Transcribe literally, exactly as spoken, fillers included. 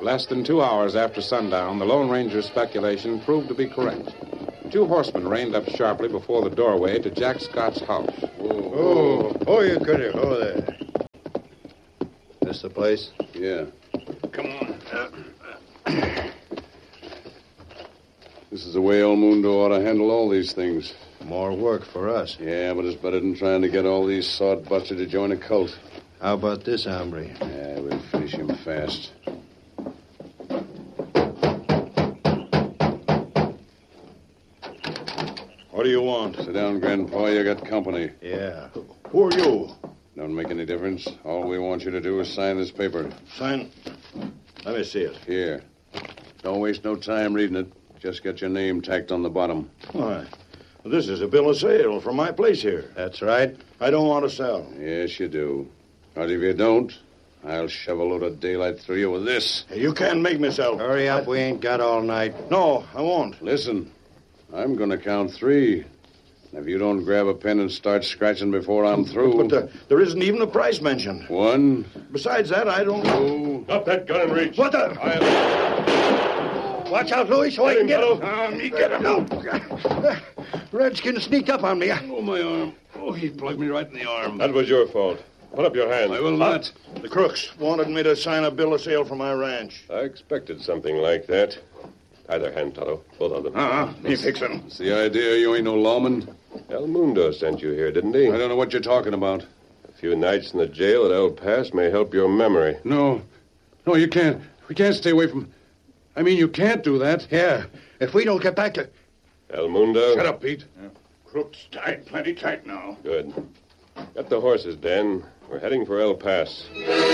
Less than two hours after sundown, the Lone Ranger's speculation proved to be correct. Two horsemen reined up sharply before the doorway to Jack Scott's house. Oh, oh, you could have. Oh, there. This the place? Yeah. Come on. This is the way El Mundo ought to handle all these things. More work for us. Yeah, but it's better than trying to get all these sod-busters to join a cult. How about this hombre? Yeah, we'll finish him fast. What do you want? Sit down, Grandpa. You got company. Yeah. Who are you? Don't make any difference. All we want you to do is sign this paper. Sign. Let me see it. Here. Don't waste no time reading it. Just get your name tacked on the bottom. Why? This is a bill of sale from my place here. That's right. I don't want to sell. Yes, you do. But if you don't, I'll shove a load of daylight through you with this. Hey, you can't make me sell. Hurry up. We ain't got all night. No, I won't. Listen. I'm going to count three. If you don't grab a pen and start scratching before I'm through... But, but uh, there isn't even a price mentioned. One. Besides that, I don't... Two. Drop that gun and reach. What the... I'll... Watch out, Louis, so I can get him. Uh, me get him. No. Redskin sneaked up on me. Oh, my arm. Oh, he plugged me right in the arm. That was your fault. Put up your hand. I will not. The crooks wanted me to sign a bill of sale for my ranch. I expected something like that. Tie their hand, Toto. Both of them. Uh-huh. Me fix them. It's the idea you ain't no lawman. El Mundo sent you here, didn't he? I don't know what you're talking about. A few nights in the jail at El Paso may help your memory. No. No, you can't. We can't stay away from... I mean, you can't do that. Yeah. If we don't get back to... El Mundo? Shut up, Pete. Yeah. Crooks tied plenty tight now. Good. Get the horses, Dan. We're heading for El Paso.